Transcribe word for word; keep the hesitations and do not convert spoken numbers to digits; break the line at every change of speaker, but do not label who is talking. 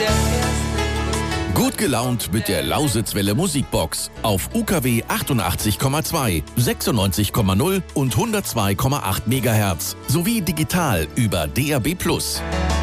der erste Kuss.
Gut gelaunt mit der Lausitzwelle Musikbox auf U K W achtundachtzig Komma zwei, sechsundneunzig Komma null und hundertzwei Komma acht Megahertz sowie digital über D A B plus.